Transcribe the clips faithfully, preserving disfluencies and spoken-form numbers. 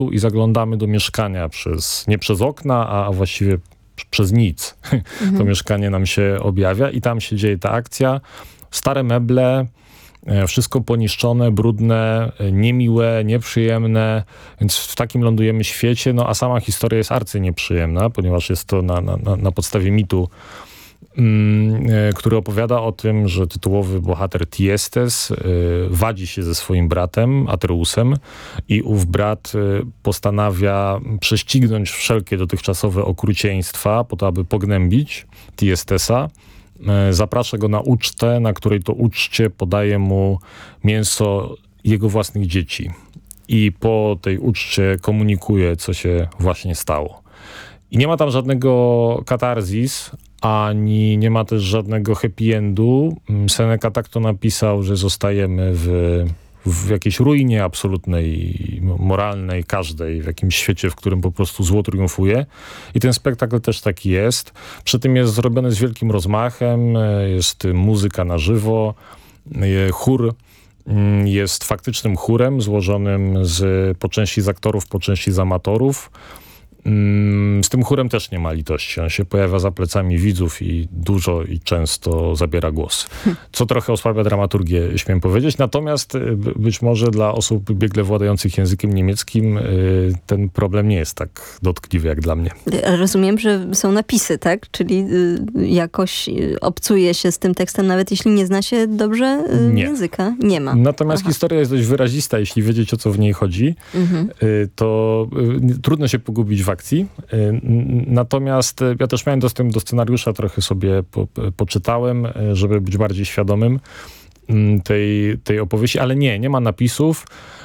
i zaglądamy do mieszkania przez, nie przez okna, a, a właściwie przez nic. Mhm. To mieszkanie nam się objawia i tam się dzieje ta akcja. Stare meble, wszystko poniszczone, brudne, niemiłe, nieprzyjemne, więc w takim lądujemy świecie, no a sama historia jest arcynieprzyjemna, ponieważ jest to na, na, na podstawie mitu, mm, który opowiada o tym, że tytułowy bohater Tiestes y, wadzi się ze swoim bratem, Atreusem, i ów brat y, postanawia prześcignąć wszelkie dotychczasowe okrucieństwa po to, aby pognębić Tiestesa. Zaprasza go na ucztę, na której to uczcie podaje mu mięso jego własnych dzieci. I po tej uczcie komunikuje, co się właśnie stało. I nie ma tam żadnego katarzis, ani nie ma też żadnego happy endu. Seneca tak to napisał, że zostajemy w, w jakiejś ruinie absolutnej, moralnej, każdej, w jakimś świecie, w którym po prostu zło triumfuje. I ten spektakl też taki jest. Przy tym jest zrobiony z wielkim rozmachem, jest muzyka na żywo, chór jest faktycznym chórem złożonym z, po części z aktorów, po części z amatorów. Z tym chórem też nie ma litości. On się pojawia za plecami widzów i dużo i często zabiera głos. Co trochę osłabia dramaturgię, śmiem powiedzieć. Natomiast być może dla osób biegle władających językiem niemieckim ten problem nie jest tak dotkliwy jak dla mnie. Rozumiem, że są napisy, tak? Czyli jakoś obcuje się z tym tekstem, nawet jeśli nie zna się dobrze nie. języka. Nie ma. Natomiast Aha. historia jest dość wyrazista. Jeśli wiedzieć, o co w niej chodzi, mhm. to trudno się pogubić w akcji. Natomiast ja też miałem dostęp do scenariusza, trochę sobie po, poczytałem, żeby być bardziej świadomym tej, tej opowieści, ale nie, nie ma napisów.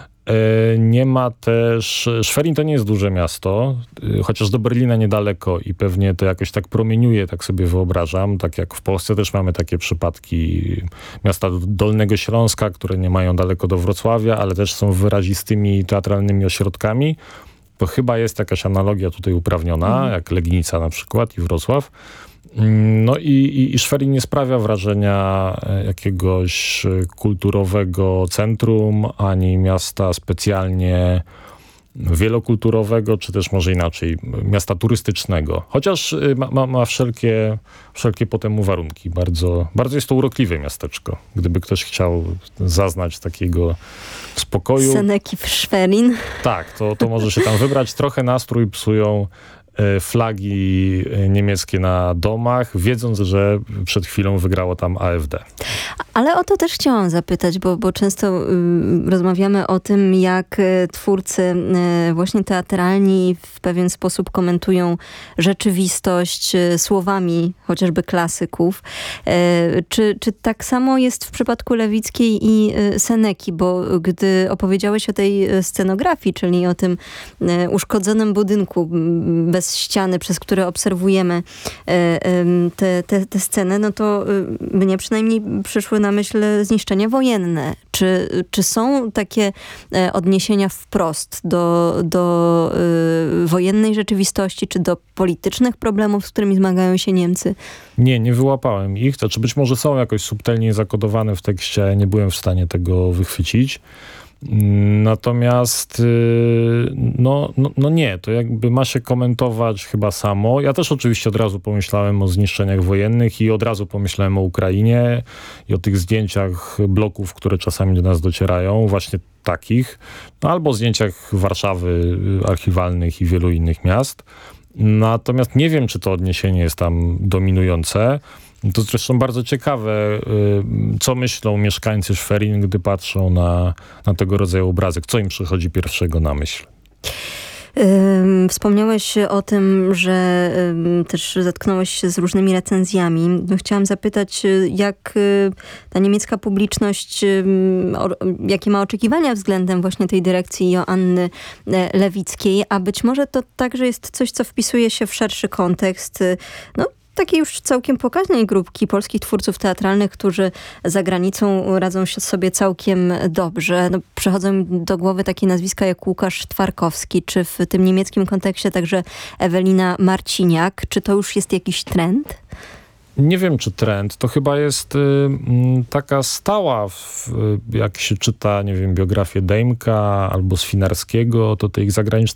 Nie ma też... Schwerin to nie jest duże miasto, chociaż do Berlina niedaleko i pewnie to jakoś tak promieniuje, tak sobie wyobrażam. Tak jak w Polsce też mamy takie przypadki miasta Dolnego Śląska, które nie mają daleko do Wrocławia, ale też są wyrazistymi teatralnymi ośrodkami. To chyba jest jakaś analogia tutaj uprawniona, mm. jak Legnica na przykład i Wrocław. No i, i, i Schwerin nie sprawia wrażenia jakiegoś kulturowego centrum, ani miasta specjalnie wielokulturowego, czy też może inaczej, miasta turystycznego. Chociaż ma, ma, ma wszelkie, wszelkie potem warunki. Bardzo, bardzo jest to urokliwe miasteczko. Gdyby ktoś chciał zaznać takiego spokoju. Seneki w Schwerin. Tak, to, to może się tam wybrać. Trochę nastrój psują flagi niemieckie na domach, wiedząc, że przed chwilą wygrało tam A F D. Ale o to też chciałam zapytać, bo, bo często y, rozmawiamy o tym, jak y, twórcy y, właśnie teatralni w pewien sposób komentują rzeczywistość y, słowami chociażby klasyków. Y, czy, czy tak samo jest w przypadku Lewickiej i y, Seneki? Bo gdy opowiedziałeś o tej scenografii, czyli o tym y, uszkodzonym budynku bez ściany, przez które obserwujemy te, te, te sceny, no to mnie przynajmniej przyszły na myśl zniszczenia wojenne. Czy, czy są takie odniesienia wprost do, do wojennej rzeczywistości, czy do politycznych problemów, z którymi zmagają się Niemcy? Nie, nie wyłapałem ich. To czy być może są jakoś subtelnie zakodowane w tekście, ale nie byłem w stanie tego wychwycić. Natomiast no, no, no nie, to jakby ma się komentować chyba samo. Ja też oczywiście od razu pomyślałem o zniszczeniach wojennych i od razu pomyślałem o Ukrainie i o tych zdjęciach bloków, które czasami do nas docierają, właśnie takich, no, albo zdjęciach Warszawy archiwalnych i wielu innych miast. Natomiast nie wiem, czy to odniesienie jest tam dominujące. To zresztą bardzo ciekawe, co myślą mieszkańcy Schwerin, gdy patrzą na, na tego rodzaju obrazek. Co im przychodzi pierwszego na myśl? Wspomniałeś o tym, że też zetknąłeś się z różnymi recenzjami. Chciałam zapytać, jak ta niemiecka publiczność, jakie ma oczekiwania względem właśnie tej dyrekcji Joanny Lewickiej, a być może to także jest coś, co wpisuje się w szerszy kontekst, no, takiej już całkiem pokaźnej grupki polskich twórców teatralnych, którzy za granicą radzą się sobie całkiem dobrze. No, przychodzą mi do głowy takie nazwiska jak Łukasz Twarkowski, czy w tym niemieckim kontekście także Ewelina Marciniak. Czy to już jest jakiś trend? Nie wiem, czy trend. To chyba jest y, m, taka stała, w, y, jak się czyta, nie wiem, biografię Dejmka albo Swinarskiego, to te ich zagraniczne